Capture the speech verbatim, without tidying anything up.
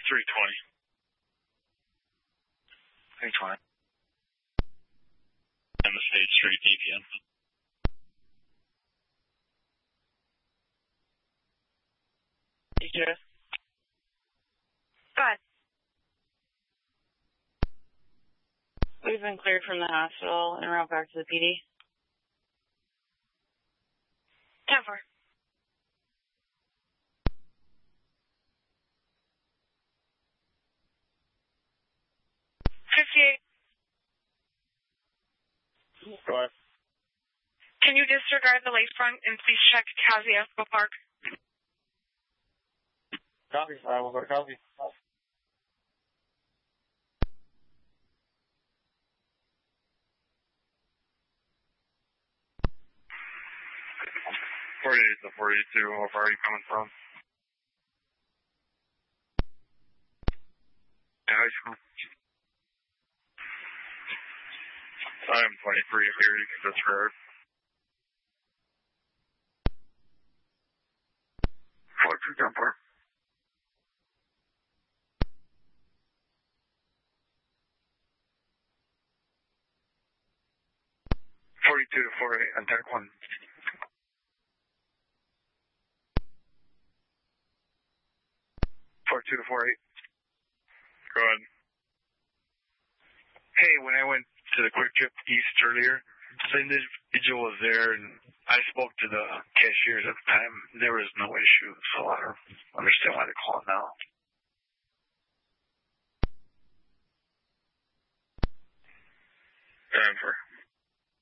three twenty. three twenty. And the State Street D P M. Yes. Go ahead. We've been cleared from the hospital and route back to the P D. ten four. fifty-eight. Go ahead. Can you disregard the lakefront and please check Kosciuszko Park? Copy. I will go to copy. forty-eight to forty-two, how far are you coming from? High school. I am twenty-three here, you can disregard. forty-two, ten four. forty-two to forty-eight, and tech one. forty-two to forty-eight. Go ahead. Hey, when I went to the Quick Trip East earlier, the individual was there, and I spoke to the cashiers at the time. There was no issue, so I don't understand why they're calling now. Time for